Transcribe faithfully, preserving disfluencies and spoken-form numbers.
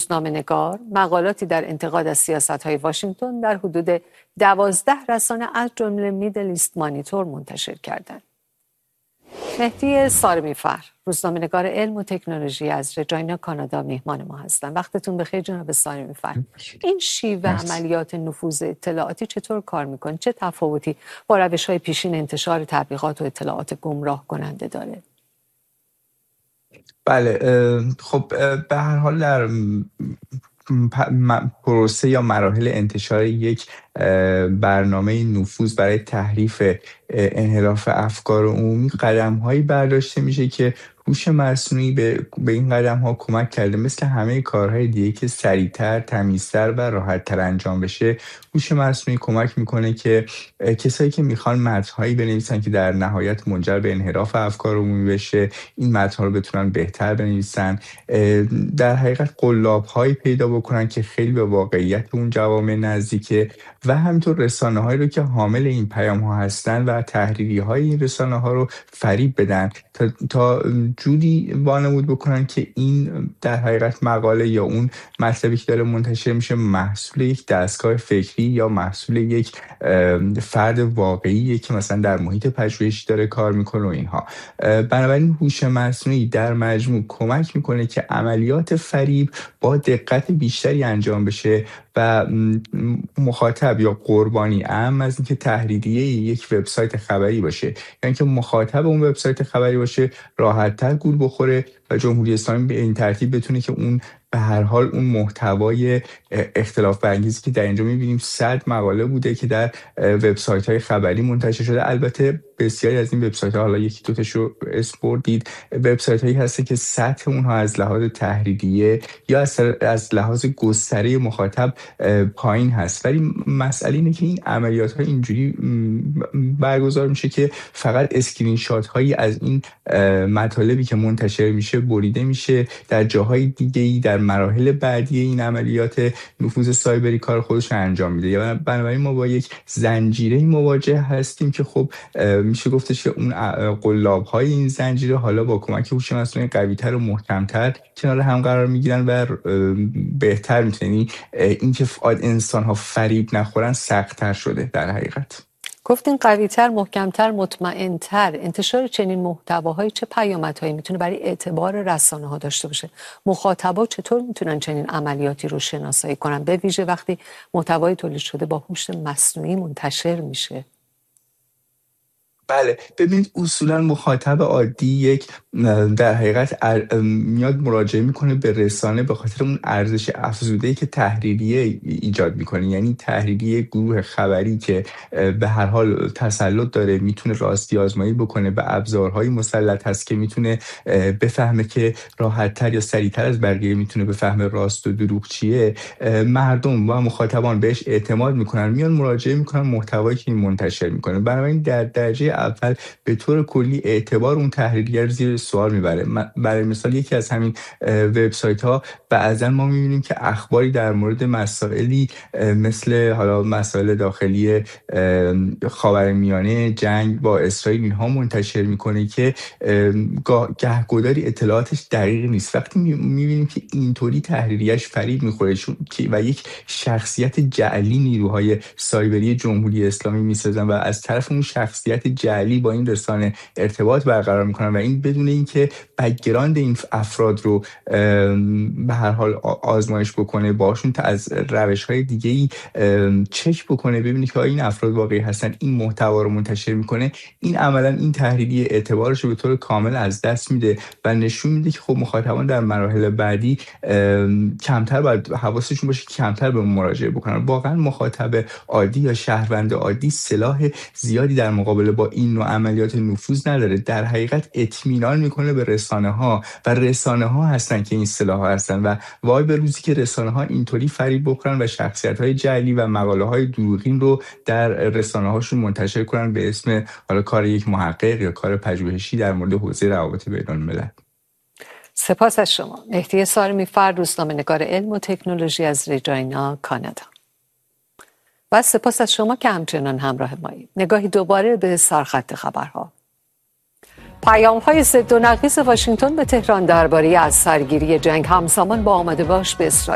روزنامه‌نگار مقالاتی در انتقاد از سیاست‌های واشنگتن در حدود دوازده رسانه از جمله میدل ایست مانیتور منتشر کردند. مهدی سارمی‌فر، روزنامه‌نگار علم و تکنولوژی از رجاینا کانادا مهمان ما هستند. وقتتون بخیر جناب سارمی‌فر. این شیوه عملیات نفوذ اطلاعاتی چطور کار میکنه؟ چه تفاوتی با روش‌های پیشین انتشار تبلیغات و اطلاعات گمراه کننده داره؟ بله، خب به هر حال در پروسه یا مراحل انتشار یک برنامه نفوذ برای تحریف انحراف افکار عمومی قدم‌هایی برداشته میشه که هوش مصنوعی به, به این قدم‌ها کمک کرده. مثل همه کارهای دیگه که سریعتر، تمیزتر و راحت‌تر انجام بشه، هوش مصنوعی کمک میکنه که کسایی که میخوان متن‌هایی بنویسن که در نهایت منجر به انحراف افکار عمومی بشه، این متن‌ها رو بتونن بهتر بنویسن، در حقیقت قلاب‌هایی پیدا بکنن که خیلی به واقعیت اون جوامع نزدیکه و همینطور رسانه‌هایی رو که حامل این پیام‌ها هستن و تحریری‌های این رسانه‌ها رو فریب بدن تا, تا جوری وانمود بکنن که این در حقیقت مقاله یا اون مطلبی که داره منتشر میشه محصول یک دستگاه فکری یا محصول یک فرد واقعیه که مثلا در محیط پژوهشی داره کار میکنه و اینها. بنابراین هوش مصنوعی در مجموع کمک میکنه که عملیات فریب با دقت بیشتری انجام بشه و مخاطب یا قربانی اهم از اینکه تحریریه یک وبسایت خبری باشه، یعنی که مخاطب اون وبسایت خبری باشه راحت‌تر گول بخوره و جمهوری اسلامی به این ترتیب بتونه که اون به هر حال اون محتوای اختلاف برانگیزی که در اینجا می‌بینیم صد مقاله بوده که در وبسایت‌های خبری منتشر شده. البته بسیاری از این وبسایت‌ها، حالا یکی دو تاشو اسم بردید، وبسایت‌هایی هستن که سطح اونها از لحاظ تحریریه یا از از لحاظ گستره مخاطب پایین هست. ولی مسئله اینه که این عملیات‌ها اینجوری برگزار میشه که فقط اسکرین شات‌هایی از این مطالبی که منتشر میشه بریده میشه، در جاهای دیگه‌ای در مراحل بعدی این عملیات نفوذ سایبری کار خودش انجام میده. یا بنابراین ما با یک زنجیره مواجه هستیم که خب میشه گفتش که اون قلاب‌های این زنجیره حالا با کمک هوش مصنوعی قوی‌تر و محکم‌تر کنار هم قرار میگیرن و بهتر میتونی اینکه انسان‌ها فریب نخورن سخت‌تر شده. در حقیقت گفتین قوی‌تر، محکم‌تر، مطمئن‌تر. انتشار چنین محتواهایی چه پیامدهایی میتونه برای اعتبار رسانه‌ها داشته باشه؟ مخاطبا چطور میتونن چنین عملیاتی رو شناسایی کنن، به ویژه وقتی محتوای تولید شده با هوش مصنوعی منتشر میشه؟ بله، ببینید اصولا مخاطب عادی یک در حقیقت میاد مراجعه میکنه به رسانه به خاطر اون ارزش افزوده‌ای که تحریریه ایجاد میکنه، یعنی تحریریه گروه خبری که به هر حال تسلط داره، میتونه راستی آزمایی بکنه، به ابزارهای مسلط هست که میتونه بفهمه که راحت‌تر یا سریعتر از بقیه میتونه بفهمه راست و دروغ چیه. مردم و مخاطبان بهش اعتماد میکنن، میان مراجعه میکنن محتوایی که این منتشر میکنه. بنابراین در درجه اول به طور کلی اعتبار اون تحریریه زیر سوال میبره. برای مثال یکی از همین وبسایت ها بعضا ما میبینیم که اخباری در مورد مسائلی مثل حالا مسائل داخلی خاورمیانه، جنگ با اسرائیل، اینها منتشر میکنه که گهگداری اطلاعاتش دقیق نیست. وقتی میبینیم که اینطوری تحریریه‌اش فریب میخوره و یک شخصیت جعلی نیروهای سایبری جمهوری اسلامی میسازن و از طرف اون شخصیت جعلی با این رسانه ارتباط برقرار میکنن و این بدون اینکه بک‌گراند این افراد رو به هر حال آزمایش بکنه، باشون تا از روش‌های دیگه‌ای چک بکنه ببینید که این افراد واقعی هستن، این محتوا رو منتشر میکنه، این عملا این تحریری اعتبارش رو به طور کامل از دست میده و نشون میده که خب مخاطبان در مراحل بعدی کمتر باید حواسشون باشه که کمتر به مراجعه بکنن. واقعا مخاطب عادی یا شهروند عادی سلاح زیادی در مقابله با این نوع عملیات نفوذ نداره. در حقیقت اطمینان میکنه به رسانه ها و رسانه ها هستن که این سلاح ها هستن و وای به روزی که رسانه ها اینطوری فریب بخورن و شخصیت های جعلی و مقاله های دروغین رو در رسانه هاشون منتشر کنن به اسم حالا کار یک محقق یا کار پژوهشی در مورد حوزه روابط بین الملل. سپاس از شما. مهدی سارمی‌فر، روزنامه‌نگار علم و تکنولوژی از رجاینا کانادا. و سپاس از شما که همچنان همراه مایید. نگاهی دوباره به سرخط خبرها. پیام‌های ضد و نقیض واشنگتن به تهران درباره از سرگیری جنگ همزمان با آمده باش به اسرائیل